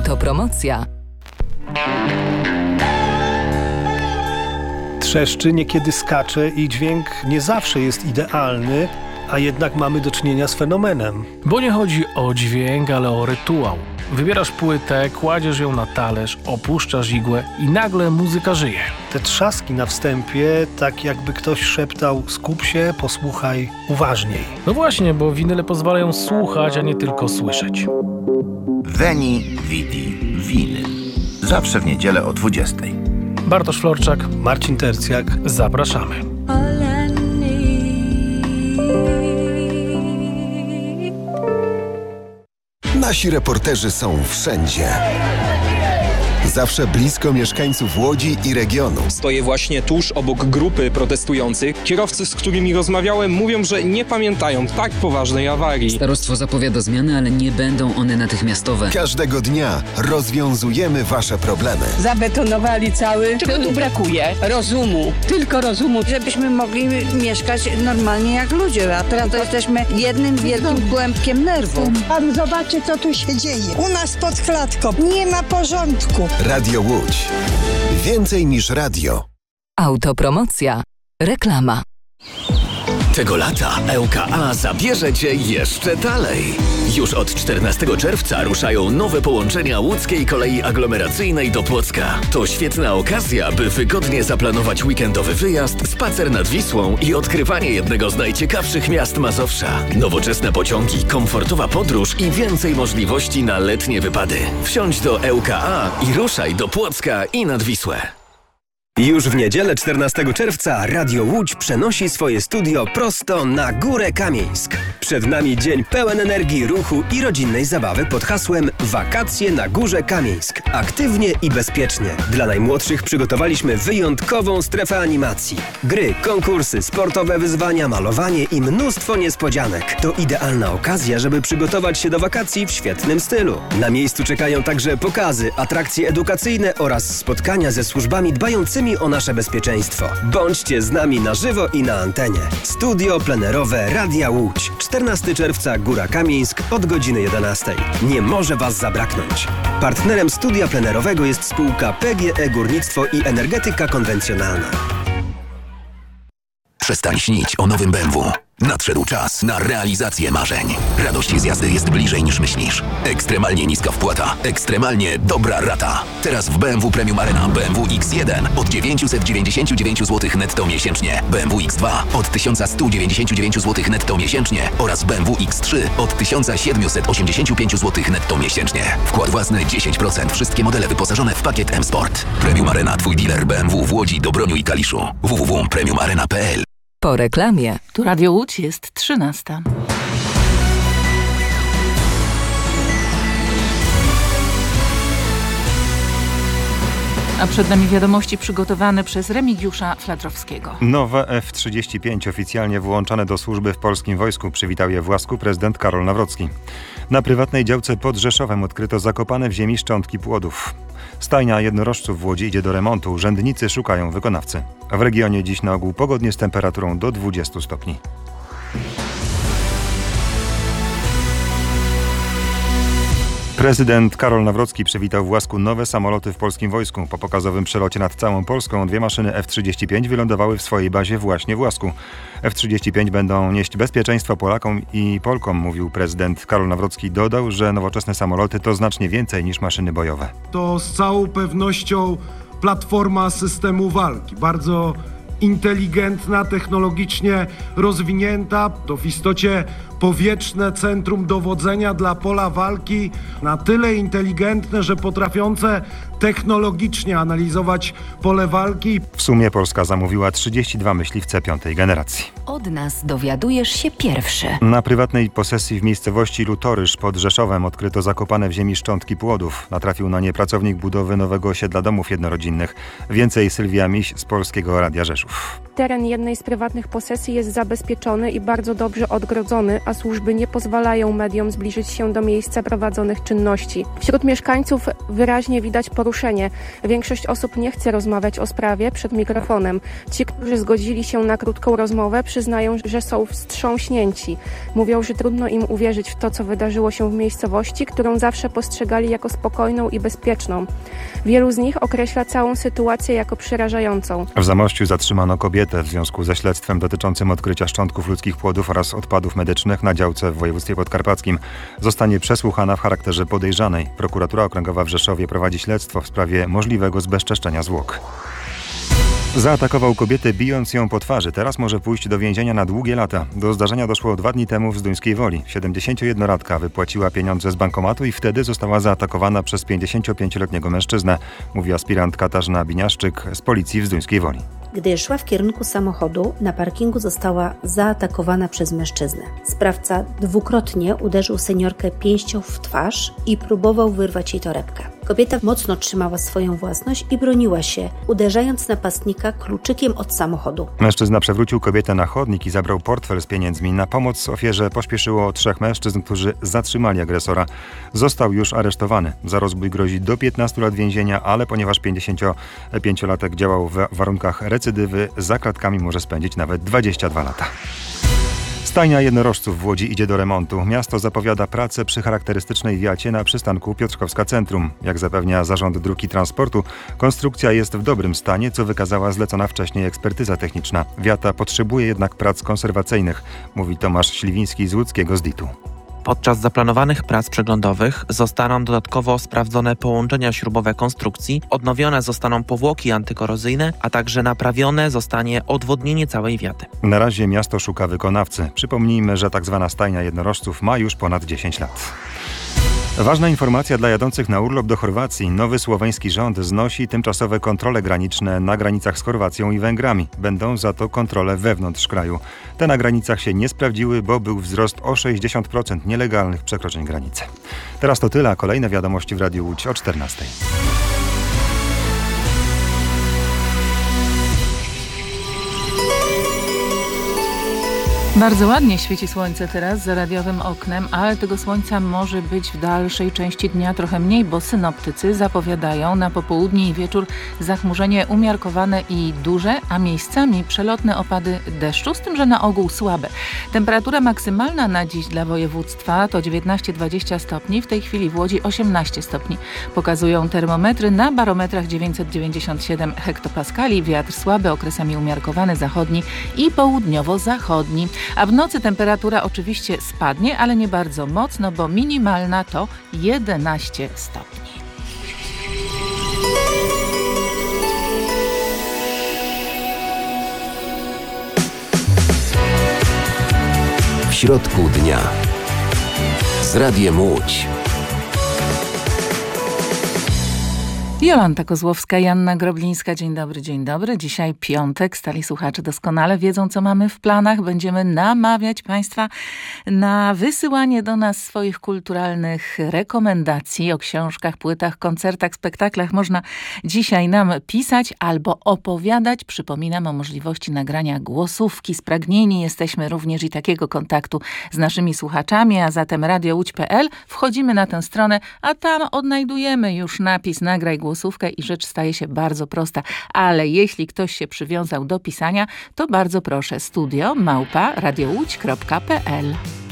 Autopromocja. Trzeszczy, niekiedy skacze i dźwięk nie zawsze jest idealny, a jednak mamy do czynienia z fenomenem. Bo nie chodzi o dźwięk, ale o rytuał. Wybierasz płytę, kładziesz ją na talerz, opuszczasz igłę i nagle muzyka żyje. Te trzaski na wstępie, tak jakby ktoś szeptał: skup się, posłuchaj uważniej. No właśnie, bo winyle pozwalają słuchać, a nie tylko słyszeć. Veni, Vidi, Winyl. Zawsze w niedzielę o 20:00. Bartosz Florczak, Marcin Tercjak. zapraszamy. Nasi reporterzy są wszędzie. Zawsze blisko mieszkańców Łodzi i regionu. Stoję właśnie tuż obok grupy protestujących. Kierowcy, z którymi rozmawiałem, mówią, że nie pamiętają tak poważnej awarii. Starostwo zapowiada zmiany, ale nie będą one natychmiastowe. Każdego dnia rozwiązujemy wasze problemy. Zabetonowali cały. Czego tu brakuje? Rozumu. Tylko rozumu. Żebyśmy mogli mieszkać normalnie jak ludzie, a teraz to jesteśmy jednym wielkim kłębkiem nerwów. Pan zobaczy, co tu się dzieje. U nas pod klatką nie ma porządku. Radio Łódź. Więcej niż radio. Autopromocja. Reklama. Tego lata ŁKA zabierze Cię jeszcze dalej. Już od 14 czerwca ruszają nowe połączenia łódzkiej kolei aglomeracyjnej do Płocka. To świetna okazja, by wygodnie zaplanować weekendowy wyjazd, spacer nad Wisłą i odkrywanie jednego z najciekawszych miast Mazowsza. Nowoczesne pociągi, komfortowa podróż i więcej możliwości na letnie wypady. Wsiądź do ŁKA i ruszaj do Płocka i nad Wisłę. Już w niedzielę 14 czerwca Radio Łódź przenosi swoje studio prosto na Górę Kamieńsk. Przed nami dzień pełen energii, ruchu i rodzinnej zabawy pod hasłem Wakacje na Górze Kamieńsk. Aktywnie i bezpiecznie. Dla najmłodszych przygotowaliśmy wyjątkową strefę animacji. Gry, konkursy, sportowe wyzwania, malowanie i mnóstwo niespodzianek. To idealna okazja, żeby przygotować się do wakacji w świetnym stylu. Na miejscu czekają także pokazy, atrakcje edukacyjne oraz spotkania ze służbami dbającymi o nasze bezpieczeństwo. Bądźcie z nami na żywo i na antenie. Studio plenerowe Radia Łódź. 14 czerwca Góra Kamieńsk od godziny 11. Nie może Was zabraknąć. Partnerem studia plenerowego jest spółka PGE Górnictwo i Energetyka Konwencjonalna. Przestań śnić o nowym BMW. Nadszedł czas na realizację marzeń. Radość z jazdy jest bliżej niż myślisz. Ekstremalnie niska wpłata, ekstremalnie dobra rata. Teraz w BMW Premium Arena BMW X1 od 999 zł netto miesięcznie, BMW X2 od 1199 zł netto miesięcznie oraz BMW X3 od 1785 zł netto miesięcznie. Wkład własny 10%. Wszystkie modele wyposażone w pakiet M-Sport. Premium Arena, Twój dealer BMW w Łodzi, Dobroniu i Kaliszu. www.premiumarena.pl. Po reklamie. Tu Radio Łódź, jest 13. A przed nami wiadomości przygotowane przez Remigiusza Fladrowskiego. Nowe F-35 oficjalnie włączone do służby w polskim wojsku. Przywitał je w Łasku prezydent Karol Nawrocki. Na prywatnej działce pod Rzeszowem odkryto zakopane w ziemi szczątki płodów. Stajnia jednorożców w Łodzi idzie do remontu. Urzędnicy szukają wykonawcy. W regionie dziś na ogół pogodnie z temperaturą do 20 stopni. Prezydent Karol Nawrocki przywitał w Łasku nowe samoloty w polskim wojsku. Po pokazowym przelocie nad całą Polską 2 maszyny F-35 wylądowały w swojej bazie właśnie w Łasku. F-35 będą nieść bezpieczeństwo Polakom i Polkom, mówił prezydent Karol Nawrocki. Dodał, że nowoczesne samoloty to znacznie więcej niż maszyny bojowe. To z całą pewnością platforma systemu walki. Bardzo inteligentna, technologicznie rozwinięta. To w istocie powietrzne centrum dowodzenia dla pola walki, na tyle inteligentne, że potrafiące technologicznie analizować pole walki. W sumie Polska zamówiła 32 myśliwce 5. generacji. Od nas dowiadujesz się pierwszy. Na prywatnej posesji w miejscowości Lutorysz pod Rzeszowem odkryto zakopane w ziemi szczątki płodów. Natrafił na nie pracownik budowy nowego osiedla domów jednorodzinnych. Więcej Sylwia Miś z Polskiego Radia Rzeszów. teren jednej z prywatnych posesji jest zabezpieczony i bardzo dobrze odgrodzony, a służby nie pozwalają mediom zbliżyć się do miejsca prowadzonych czynności. Wśród mieszkańców wyraźnie widać poruszenie. Większość osób nie chce rozmawiać o sprawie przed mikrofonem. Ci, którzy zgodzili się na krótką rozmowę, przyznają, że są wstrząśnięci. Mówią, że trudno im uwierzyć w to, co wydarzyło się w miejscowości, którą zawsze postrzegali jako spokojną i bezpieczną. Wielu z nich określa całą sytuację jako przerażającą. W Zamościu zatrzymano kobietę w związku ze śledztwem dotyczącym odkrycia szczątków ludzkich płodów oraz odpadów medycznych na działce w województwie podkarpackim. Zostanie przesłuchana w charakterze podejrzanej. Prokuratura Okręgowa w Rzeszowie prowadzi śledztwo w sprawie możliwego zbezczeszczenia zwłok. Zaatakował kobietę, bijąc ją po twarzy. Teraz może pójść do więzienia na długie lata. Do zdarzenia doszło 2 dni temu w Zduńskiej Woli. 71-latka wypłaciła pieniądze z bankomatu i wtedy została zaatakowana przez 55-letniego mężczyznę, mówi aspirant Katarzyna Biniaszczyk z policji w Zduńskiej Woli. Gdy szła w kierunku samochodu, na parkingu została zaatakowana przez mężczyznę. Sprawca dwukrotnie uderzył seniorkę pięścią w twarz i próbował wyrwać jej torebkę. Kobieta mocno trzymała swoją własność i broniła się, uderzając napastnika kluczykiem od samochodu. Mężczyzna przewrócił kobietę na chodnik i zabrał portfel z pieniędzmi. Na pomoc ofierze pośpieszyło 3 mężczyzn, którzy zatrzymali agresora. Został już aresztowany. Za rozbój grozi do 15 lat więzienia, ale ponieważ 55-latek działał w warunkach recydywy, za kratkami może spędzić nawet 22 lata. Stajnia jednorożców w Łodzi idzie do remontu. Miasto zapowiada pracę przy charakterystycznej wiacie na przystanku Piotrkowska Centrum. Jak zapewnia Zarząd Dróg i Transportu, konstrukcja jest w dobrym stanie, co wykazała zlecona wcześniej ekspertyza techniczna. Wiata potrzebuje jednak prac konserwacyjnych, mówi Tomasz Śliwiński z łódzkiego ZDIT-u. Podczas zaplanowanych prac przeglądowych zostaną dodatkowo sprawdzone połączenia śrubowe konstrukcji, odnowione zostaną powłoki antykorozyjne, a także naprawione zostanie odwodnienie całej wiaty. Na razie miasto szuka wykonawcy. Przypomnijmy, że tzw. stajnia jednorożców ma już ponad 10 lat. Ważna informacja dla jadących na urlop do Chorwacji. Nowy słoweński rząd znosi tymczasowe kontrole graniczne na granicach z Chorwacją i Węgrami. Będą za to kontrole wewnątrz kraju. Te na granicach się nie sprawdziły, bo był wzrost o 60% nielegalnych przekroczeń granicy. Teraz to tyle, a kolejne wiadomości w Radiu Łódź o 14:00. Bardzo ładnie świeci słońce teraz za radiowym oknem, ale tego słońca może być w dalszej części dnia trochę mniej, bo synoptycy zapowiadają na popołudnie i wieczór zachmurzenie umiarkowane i duże, a miejscami przelotne opady deszczu, z tym, że na ogół słabe. Temperatura maksymalna na dziś dla województwa to 19-20 stopni, w tej chwili w Łodzi 18 stopni. Pokazują termometry, na barometrach 997 hektopaskali, wiatr słaby, okresami umiarkowany, zachodni i południowo-zachodni. A w nocy temperatura oczywiście spadnie, ale nie bardzo mocno, bo minimalna to 11 stopni. W środku dnia z Radiem Łódź. Jolanta Kozłowska, Joanna Groblińska. Dzień dobry, dzień dobry. Dzisiaj piątek. Stali słuchacze doskonale wiedzą, co mamy w planach. Będziemy namawiać Państwa na wysyłanie do nas swoich kulturalnych rekomendacji o książkach, płytach, koncertach, spektaklach. Można dzisiaj nam pisać albo opowiadać. Przypominam o możliwości nagrania głosówki. Spragnieni jesteśmy również i takiego kontaktu z naszymi słuchaczami, a zatem radiołódź.pl. Wchodzimy na tę stronę, a tam odnajdujemy już napis nagraj głosówkę i rzecz staje się bardzo prosta. Ale jeśli ktoś się przywiązał do pisania, to bardzo proszę studio@radiołódź.pl.